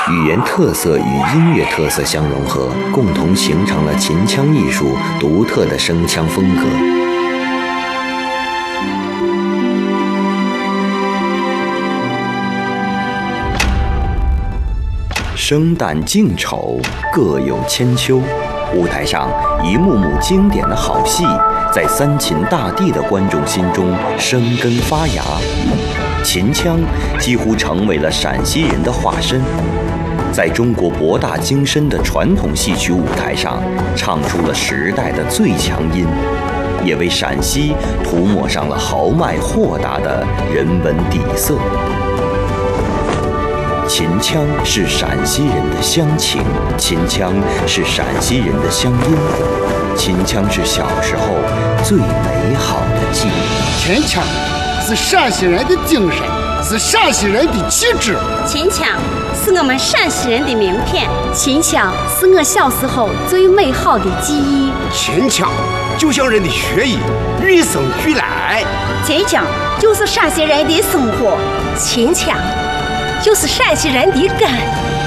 语言特色与音乐特色相融合，共同形成了秦腔艺术独特的声腔风格。生旦净丑各有千秋，舞台上一幕幕经典的好戏，在三秦大地的观众心中生根发芽。秦腔几乎成为了陕西人的化身，在中国博大精深的传统戏曲舞台上，唱出了时代的最强音，也为陕西涂抹上了豪迈豁达的人文底色。秦腔是陕西人的乡情，秦腔是陕西人的乡音，秦腔是小时候最美好的记忆。 秦腔是陕西人的精神，是陕西人的气质。 秦腔是我们陕西人的名片， 秦腔是我小时候最美好的记忆。 秦腔就像人的血液，与生俱来。 秦腔就是陕西人的生活， 秦腔就是陕西人的根。